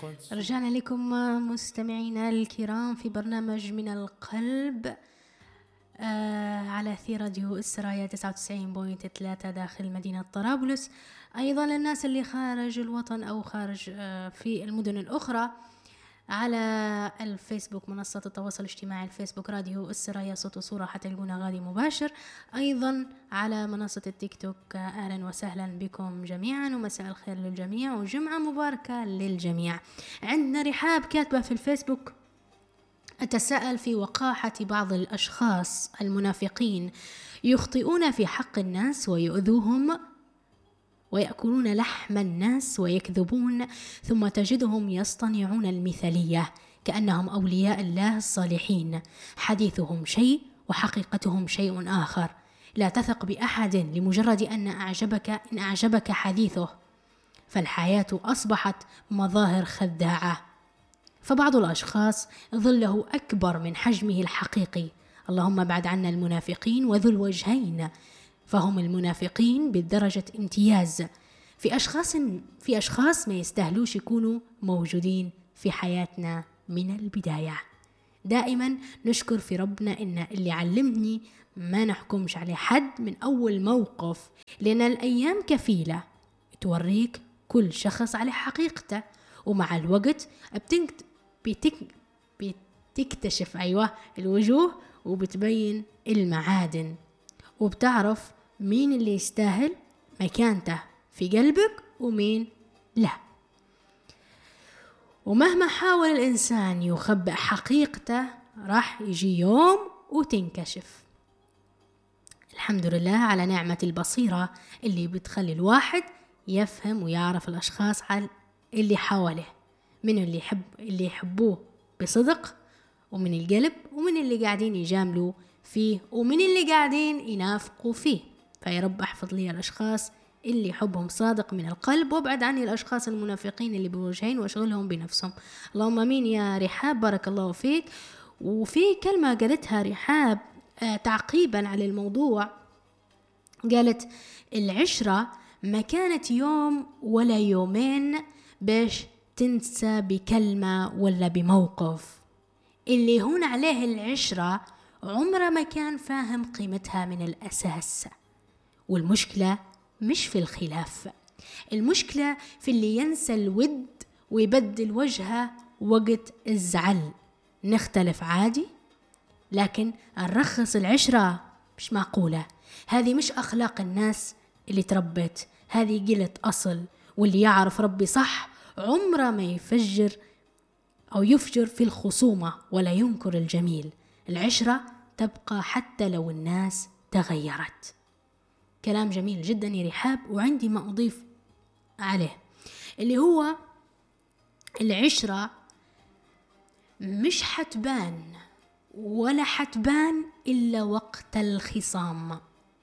رجعنا لكم مستمعينا الكرام في برنامج من القلب على أثير راديو السرايا 99.3 داخل مدينة طرابلس. أيضا للناس اللي خارج الوطن أو خارج في المدن الأخرى على الفيسبوك، منصة التواصل الاجتماعي الفيسبوك راديو السرايا صوت وصورة، حتلقونا غادي مباشر. أيضا على منصة التيك توك. أهلا وسهلا بكم جميعا ومساء الخير للجميع وجمعة مباركة للجميع. عندنا رحاب كاتبة في الفيسبوك: أتساءل في وقاحة بعض الأشخاص المنافقين يخطئون في حق الناس ويؤذوهم ويأكلون لحم الناس ويكذبون، ثم تجدهم يصطنعون المثالية كأنهم أولياء الله الصالحين، حديثهم شيء وحقيقتهم شيء آخر. لا تثق بأحد لمجرد أن أعجبك حديثه، فالحياة أصبحت مظاهر خداعة. فبعض الأشخاص ظله أكبر من حجمه الحقيقي. اللهم بعد عنا المنافقين وذو الوجهين، فهم المنافقين بالدرجة امتياز. في أشخاص ما يستاهلوش يكونوا موجودين في حياتنا من البداية. دائما نشكر في ربنا إن اللي علمني ما نحكمش على حد من أول موقف، لأن الأيام كفيلة توريك كل شخص على حقيقته، ومع الوقت بتكتشف الوجوه وبتبين المعادن، وبتعرف مين اللي يستاهل مكانته في قلبك ومين لا. ومهما حاول الإنسان يخبئ حقيقته راح يجي يوم وتنكشف. الحمد لله على نعمة البصيرة اللي بتخلي الواحد يفهم ويعرف الأشخاص على اللي حوله، من اللي يحبوه بصدق ومن القلب، ومن اللي قاعدين يجاملوا فيه، ومن اللي قاعدين ينافقوا فيه. فيا رب احفظ لي الأشخاص اللي حبهم صادق من القلب، وابعد عني الأشخاص المنافقين اللي بوجهين واشغلهم بنفسهم. اللهم امين يا رحاب، بارك الله فيك. وفي كلمة قالتها رحاب تعقيبا على الموضوع، قالت: العشرة ما كانت يوم ولا يومين باش تنسى بكلمة ولا بموقف. اللي هون عليه العشرة عمره ما كان فاهم قيمتها من الأساس. والمشكلة مش في الخلاف، المشكلة في اللي ينسى الود ويبدل وجهه وقت الزعل. نختلف عادي، لكن نرخص العشرة مش معقولة. هذه مش أخلاق الناس اللي تربت، هذه قلة أصل. واللي يعرف ربي صح عمره ما يفجر في الخصومة ولا ينكر الجميل. العشرة تبقى حتى لو الناس تغيرت. كلام جميل جدا يا رحاب. وعندي ما أضيف عليه، اللي هو العشرة مش حتبان ولا حتبان إلا وقت الخصام.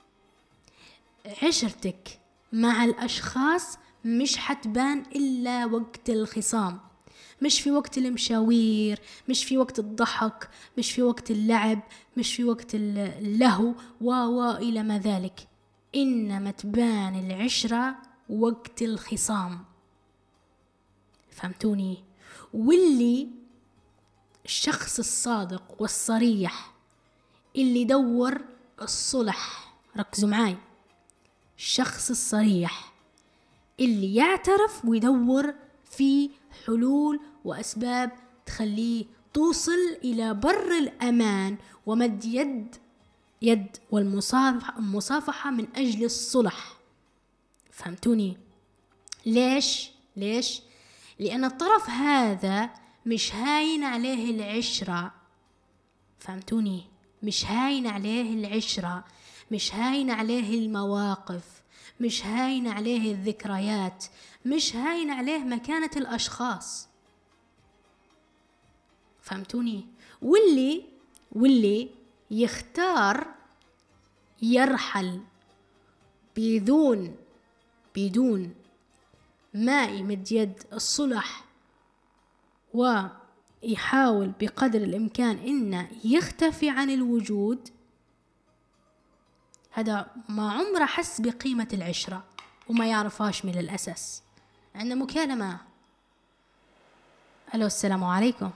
عشرتك مع الأشخاص مش حتبان إلا وقت الخصام، مش في وقت المشاوير، مش في وقت الضحك، مش في وقت اللعب، مش في وقت اللهو إلى ما ذلك. إنما تبان العشرة وقت الخصام. فهمتوني؟ واللي الشخص الصادق والصريح اللي دور الصلح، ركزوا معاي، الشخص الصريح اللي يعترف ويدور في حلول وأسباب تخليه توصل إلى بر الأمان ومد يد والمصافحة من أجل الصلح. فهمتوني؟ ليش؟ لأن الطرف هذا مش هاين عليه العشرة. فهمتوني؟ مش هاين عليه العشرة، مش هاين عليه المواقف، مش هاين عليه الذكريات، مش هاين عليه مكانة الأشخاص. فهمتوني؟ واللي يختار يرحل بدون ما يمد يد الصلح ويحاول بقدر الإمكان إنه يختفي عن الوجود، هذا ما عمره حس بقيمة العشرة وما يعرفهاش من الأساس. عندنا مكالمة. ألو السلام عليكم.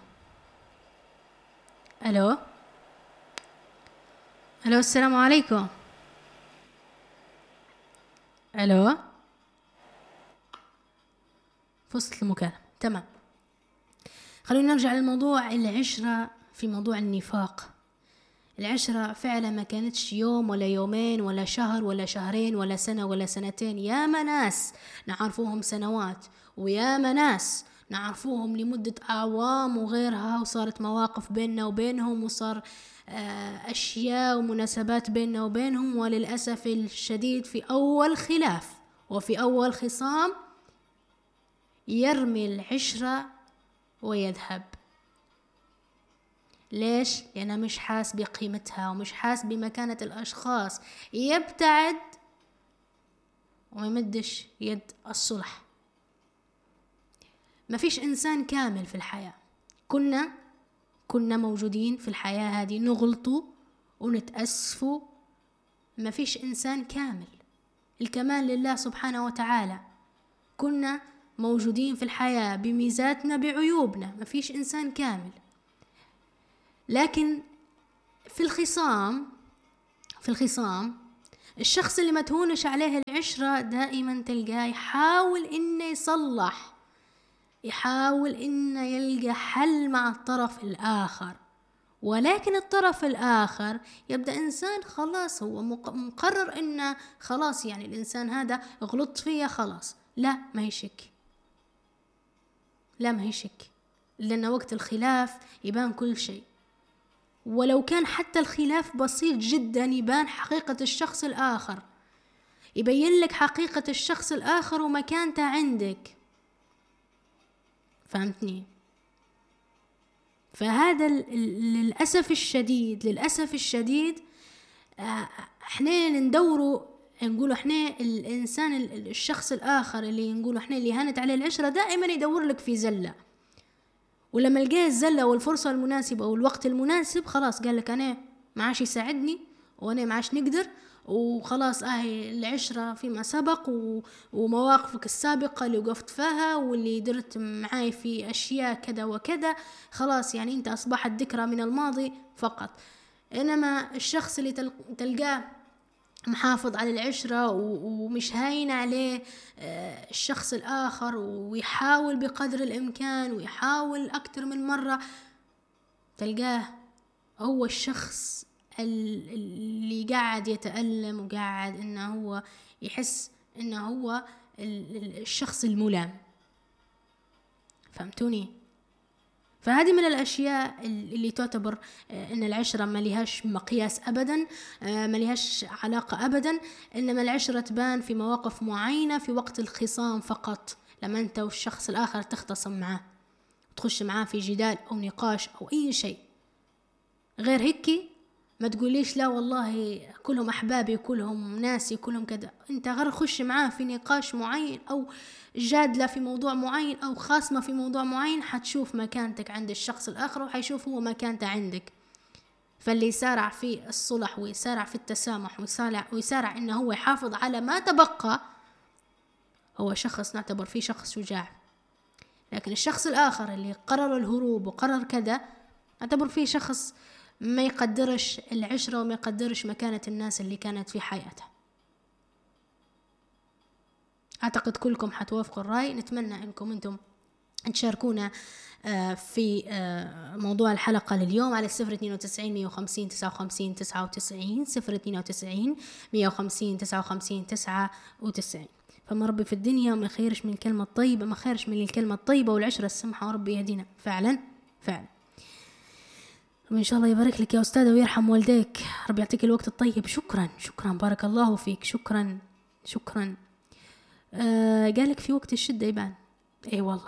ألو ألو السلام عليكم. ألو فصلت المكالمة. تمام، خلونا نرجع للموضوع العشرة. في موضوع النفاق، العشرة فعلا ما كانتش يوم ولا يومين ولا شهر ولا شهرين ولا سنة ولا سنتين. يا ناس نعرفوهم سنوات، ويا ناس نعرفوهم لمدة أعوام وغيرها، وصارت مواقف بيننا وبينهم، وصار أشياء ومناسبات بيننا وبينهم. وللأسف الشديد في أول خلاف وفي أول خصام يرمي العشرة ويذهب. ليش؟ لأنه مش حاس بقيمتها ومش حاس بمكانة الأشخاص، يبتعد وما يمدش يد الصلح. ما فيش إنسان كامل في الحياة. كنا موجودين في الحياة هذه، نغلطوا ونتأسفوا. ما فيش إنسان كامل، الكمال لله سبحانه وتعالى. كنا موجودين في الحياة بميزاتنا بعيوبنا، ما فيش إنسان كامل. لكن في الخصام الشخص اللي ما تهونش عليه العشرة دائما تلقاه يحاول إنه يصلح، يحاول إنه يلقى حل مع الطرف الآخر. ولكن الطرف الآخر يبدأ إنسان خلاص هو مقرر إنه خلاص، يعني الإنسان هذا غلط فيه خلاص. لا ما يشك، لأن وقت الخلاف يبان كل شيء. ولو كان حتى الخلاف بسيط جدا يبان حقيقة الشخص الآخر، يبين لك حقيقة الشخص الآخر ومكانته عندك. فهمتني؟ فهذا للأسف الشديد احنا ندوروا نقولوا احنا الإنسان الشخص الآخر اللي نقولوا احنا اللي هانت عليه العشرة دائما يدور لك في زلة، ولما لقاه الزلة والفرصة المناسبة والوقت المناسب خلاص قال لك أنا ما عاش يساعدني وأنا ما عاش نقدر، وخلاص العشرة فيما سبق ومواقفك السابقة اللي وقفت فيها واللي درت معاي في أشياء كذا وكذا خلاص، يعني أنت أصبحت ذكرى من الماضي فقط. إنما الشخص اللي تلقاه محافظ على العشرة ومش هاين عليه الشخص الآخر، ويحاول بقدر الإمكان ويحاول أكتر من مرة، تلقاه هو الشخص اللي قاعد يتألم وقاعد إنه هو يحس إنه هو الشخص الملام. فهمتوني؟ فهذه من الأشياء اللي تعتبر إن العشرة ما لهاش مقياس أبدا، ما لهاش علاقة أبدا. إنما العشرة تبان في مواقف معينة في وقت الخصام فقط، لما أنت والشخص الآخر تختصم معاه وتخش معاه في جدال أو نقاش أو أي شيء. غير هيك ما تقوليش لا والله كلهم أحبابي وكلهم ناسي وكلهم كذا. أنت غير خش معاه في نقاش معين أو جادلة في موضوع معين أو خاصمة في موضوع معين، حتشوف مكانتك عند الشخص الآخر وحيشوف هو مكانته عندك. فاللي يسارع في الصلح ويسارع في التسامح ويسارع إنه هو يحافظ على ما تبقى هو شخص نعتبر فيه شخص شجاع. لكن الشخص الآخر اللي قرر الهروب وقرر كذا نعتبر فيه شخص ما يقدرش العشرة وما يقدرش مكانة الناس اللي كانت في حياته. أعتقد كلكم حتوافقوا الرأي. نتمنى أنكم أنتم تشاركونا في موضوع الحلقة لليوم على 092 150 59 99 092 150 59 99. فما ربي في الدنيا ما خيرش من الكلمة الطيبة، ما خيرش من الكلمة الطيبة والعشرة السمحة، وربي يهدينا فعلا. وإن شاء الله يبارك لك يا أستاذة ويرحم والديك، ربي يعطيك الوقت الطيب. شكرا بارك الله فيك. شكرا قالك في وقت الشدة يبان. اي والله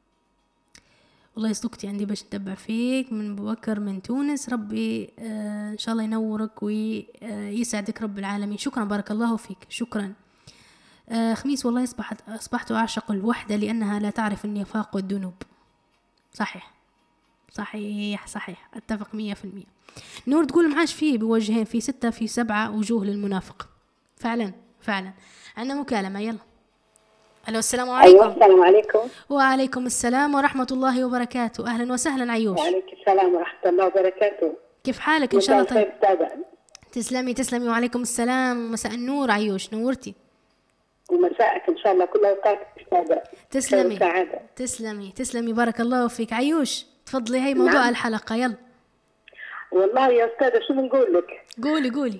يصدقتي عندي باش نتبع فيك من بكر من تونس. ربي ان شاء الله ينورك ويسعدك رب العالمين. شكرا بارك الله فيك. شكرا. خميس والله أصبحت أعشق الوحدة لأنها لا تعرف النفاق والذنوب. صحيح أتفق 100%. نور تقول معاش فيه بوجهين، في 6 في 7 وجوه للمنافق. فعلا عندنا مكالمة، يلا. الو السلام أيوة، عليكم. السلام عليكم. وعليكم السلام ورحمة الله وبركاته. أهلا وسهلا عيوش. وعليكم السلام ورحمة الله وبركاته. كيف حالك؟ إن شاء الله طيب. تابع. تسلمي وعليكم السلام ومساء النور عيوش، نورتي. ومساءك إن شاء الله كل أوقاتك تابع. تسلمي بارك الله فيك عيوش. تفضلي، هي موضوع نعم. الحلقة يلا. والله يا أستاذة شو بنقول لك؟ قولي.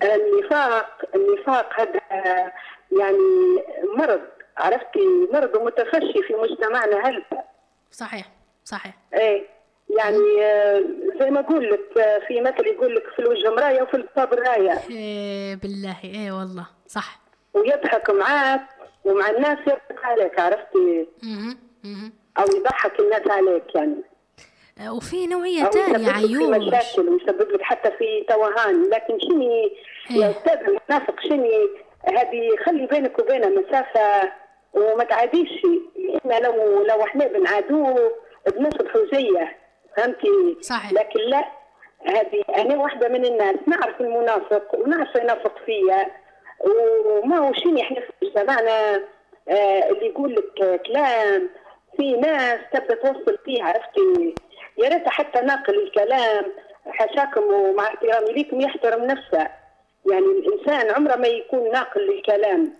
النفاق هذا يعني مرض، عرفتي، مرض متفشي في مجتمعنا هلبا. صحيح. ايه يعني زي ما اقول لك في مثل يقول لك في الوجه مرايه وفي الباب رايه. إيه بالله، ايه والله صح. ويضحك معاك ومع الناس يضحك عليك، عرفتي. او يضحك الناس عليك يعني. وفي نوعية تانية عيوش، في مشاكل ويسبب لك حتى في توهان. لكن شني يا استاذ المنافق، شني هذه خلي بينك وبينه مسافة وما تعاديش. احنا لو احنا بنعادوه بنصبحوا زيه، فهمتي؟ صحيح. لكن لا، هذه انا واحدة من الناس نعرف المنافق ونعرف ينافق فيا، وما هو شني احنا في مجتمعنا اللي يقول لك كلام، في ناس تبدا توصل فيه، عرفتي. يا ريت حتى ناقل الكلام حشاكم ومع احترامي ليكم يحترم نفسه. يعني الانسان عمره ما يكون ناقل للكلام.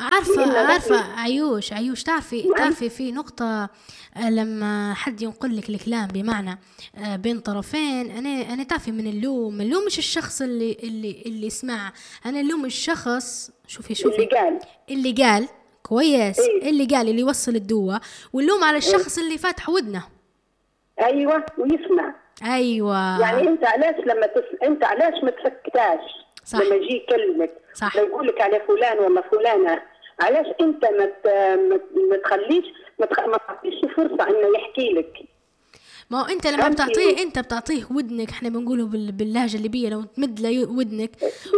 عارفة عيوش تعرفي في نقطة لما حد ينقل لك الكلام بمعنى بين طرفين، أنا تعرفي من اللوم مش الشخص اللي يسمع، أنا اللوم الشخص. شوفي اللي قال كويس. إيه؟ اللي يوصل الدواء، واللوم على الشخص اللي فاتح ودنه. ايوه ويسمع. ايوه يعني انت علاش انت علاش ما تسكتاش لما يجي يكلمك يقول لك على فلان ولا فلانه، علاش انت ما تخليش ما تعطيش فرصه انه يحكي لك؟ ما هو انت لما بتعطيه ودنك، احنا بنقوله باللهجه الليبيه، لو تمد له ودنك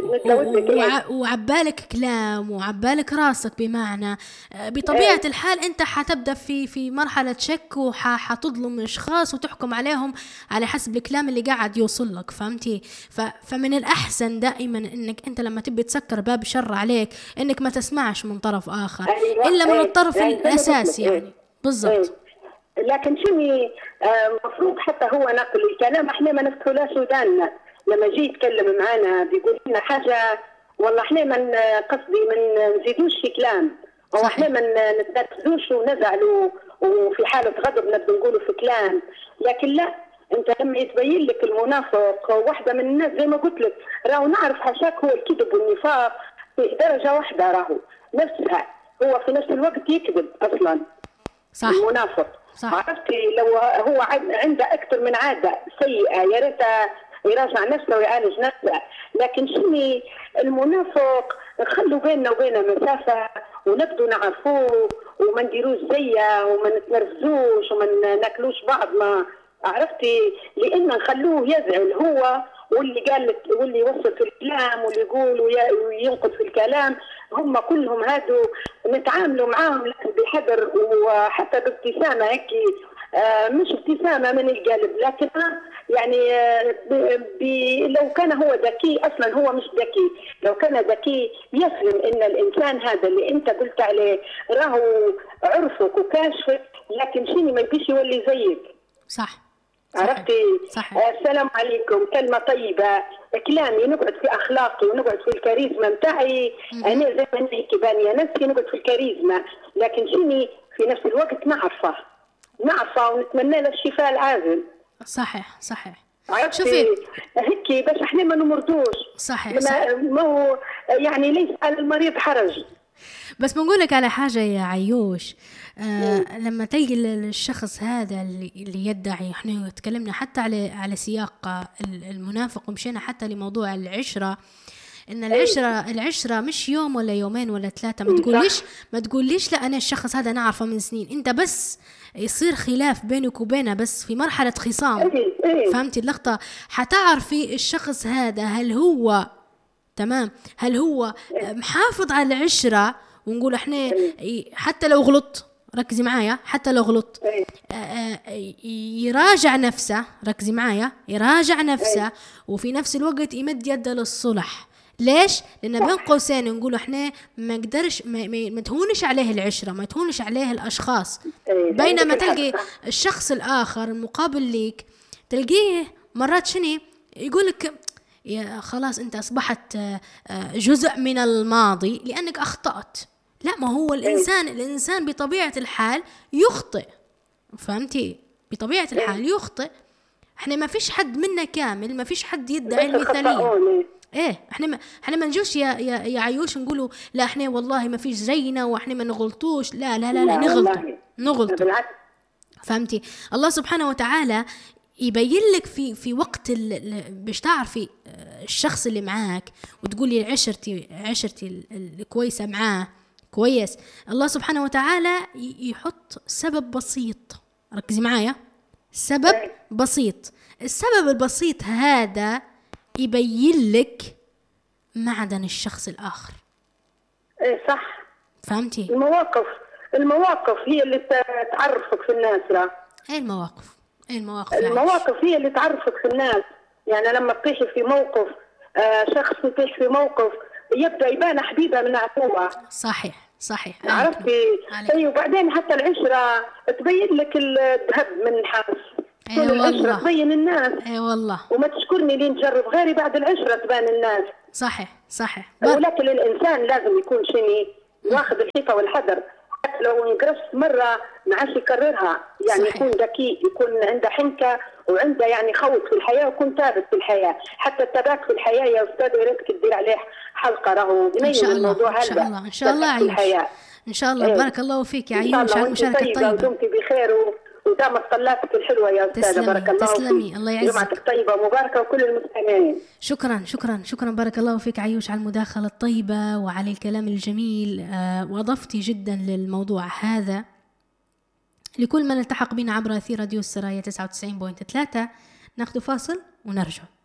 وعبالك كلام وعبالك راسك، بمعنى بطبيعه الحال انت حتبدا في مرحله شك وحتظلم اشخاص وتحكم عليهم على حسب الكلام اللي قاعد يوصل لك، فهمتي؟ فمن الاحسن دائما انك انت لما تبي تسكر باب شر عليك انك ما تسمعش من طرف اخر. الا من الطرف الاساسي يعني. بالضبط. لكن شنو المفروض حتى هو نقل الكلام، احنا ما نفتحولاش وداننا لما يجي يتكلم معنا بيقول لنا حاجه، والله احنا من قصدي من نزيدوش في كلام، او احنا ما نتنرفزوش ونزعلوا وفي حاله غضب نبدا نقولوا في كلام. لكن لا، انت لما يتبين لك المنافق واحده من الناس زي ما قلت لك، راهو نعرف حاشاك هو الكذب والنفاق في درجه واحده، راهو نفسها هو في نفس الوقت يكذب اصلا. صح. المنافق عرفتي لو هو عنده اكثر من عاده سيئه يا ريت يراجع نفسه ويعالج نفسه. لكن شني المنافق خلوا بيننا وبينه مسافه ونبدو نعرفوه وما نديروش زيه وما نتنرفزوش وما ناكلوش بعضنا، عرفتي، لان نخلوه يزعل هو واللي قال لك واللي يوصل في الكلام واللي يقول وينقد في الكلام، هم كلهم هادو نتعاملوا معاهم بحذر وحتى بابتسامه هيك، مش ابتسامه من القلب، لكن يعني لو كان هو ذكي، اصلا هو مش ذكي، لو كان ذكي يفهم ان الانسان هذا اللي انت قلت عليه راهو عرفك وكاشفك، لكن شنو ما يبيش يولي زيك. صح. عرفتي؟ صح. السلام عليكم، كلمة طيبة، كلامي نقعد في أخلاقي ونقعد في الكاريزما متاعي، أنا زي ما نحكي بانية نفسي نقعد في الكاريزما، لكن شني في نفس الوقت نعرفه ونتمنى له الشفاء العاجل. صحيح. شوفي هيك باش احنا ما نمرضوش. صحيح. ما هو يعني ليس على المريض حرج. بس بنقولك على حاجة يا عيوش، لما تلقي الشخص هذا اللي يدعي، احنا تكلمنا حتى على سياق المنافق ومشينا حتى لموضوع العشرة، ان العشرة مش يوم ولا يومين ولا ثلاثة. ما تقوليش لا انا الشخص هذا نعرفه من سنين، انت بس يصير خلاف بينك وبينه بس في مرحلة خصام، فهمتي اللقطة؟ حتعرفي الشخص هذا هل هو تمام، هل هو محافظ على العشرة، ونقول احنا حتى لو غلط، ركزي معايا، حتى لو غلط يراجع نفسه، ركزي معايا، يراجع نفسه وفي نفس الوقت يمد يده للصلح. ليش؟ لأن بين قوسين نقول إحنا ما نقدرش ما تهونش عليه العشرة، ما تهونش عليه الأشخاص. بينما تلقي الشخص الآخر المقابل ليك تلقيه مرات شني يقولك يا خلاص أنت أصبحت جزء من الماضي لأنك أخطأت. لا، ما هو الإنسان بطبيعة الحال يخطئ، فهمتي؟ بطبيعة الحال يخطئ. احنا ما فيش حد منا كامل، ما فيش حد يدعي المثالية. ايه، احنا ما نجوش يا عيوش نقولوا لا احنا والله ما فيش زينا واحنا ما نغلطوش. لا لا لا, لا نغلطوا. فهمتي؟ الله سبحانه وتعالى يبين لك في وقت باش تعرفي الشخص اللي معاك وتقولي عشرتي الكويسة معاه كويس. الله سبحانه وتعالى يحط سبب بسيط، ركزي معايا، سبب بسيط. السبب البسيط هذا يبين لك معدن الشخص الآخر. ايه صح، فهمتي؟ المواقف هي اللي تعرفك في الناس. لا، ايه المواقف هي اللي تعرفك في الناس. يعني لما تطيحي في موقف، شخص يطيح في موقف يبدأ يبان حبيبه من عفوه. صحيح عرفتي؟ اي، وبعدين حتى العشرة تبين لك الذهب من النحاس. العشرة تبين الناس. اي والله. وما تشكرني لين تجرب غيري، بعد العشرة تبان الناس. صحيح. ولكن الإنسان لازم يكون شني واخذ الحيطة والحذر، حتى لو انقرص مرة ما عادش يكررها. يعني صحيح. يكون ذكي، يكون عنده حنكة وعنده يعني خوف في الحياة، ويكون ثابت في الحياة. حتى الثبات في الحياة يا أستاذ يا ريتك تدير عليه حلقة، راهو يميز الموضوع هذا. إن شاء الله عيوش. إن شاء الله. بارك الله فيك يا عيوش على المشاركة الطيبة. ودمتي بخير ودامت صلاتك الحلوة يا أستاذة. بارك الله فيك. تسلمي، الله يعزك. جمعتك طيبة مباركة وكل المستمعين. شكرا بارك الله فيك عيوش على المداخلة الطيبة وعلى الكلام الجميل. وأضفتي جدا للموضوع هذا. لكل من التحق بنا عبر أثير راديو السرايا 99.3 ناخذ فاصل ونرجع.